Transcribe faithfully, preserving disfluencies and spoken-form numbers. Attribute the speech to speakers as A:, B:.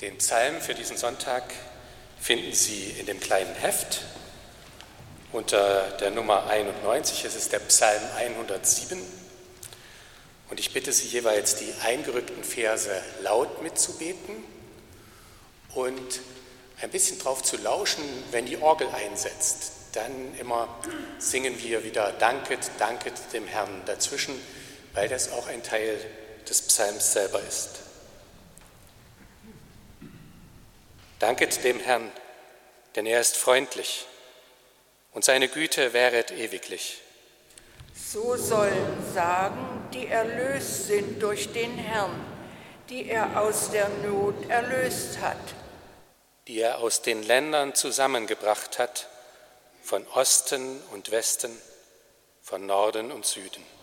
A: Den Psalm für diesen Sonntag finden Sie in dem kleinen Heft unter der Nummer einundneunzig. Es ist der Psalm hundertsieben. Und ich bitte Sie jeweils, die eingerückten Verse laut mitzubeten und ein bisschen drauf zu lauschen, wenn die Orgel einsetzt. Dann immer singen wir wieder Danket, danket dem Herrn dazwischen, weil das auch ein Teil des Psalms selber ist. Danket dem Herrn, denn er ist freundlich und seine Güte währet ewiglich.
B: So sollen sagen, die erlöst sind durch den Herrn, die er aus der Not erlöst hat.
A: Die er aus den Ländern zusammengebracht hat, von Osten und Westen, von Norden und Süden.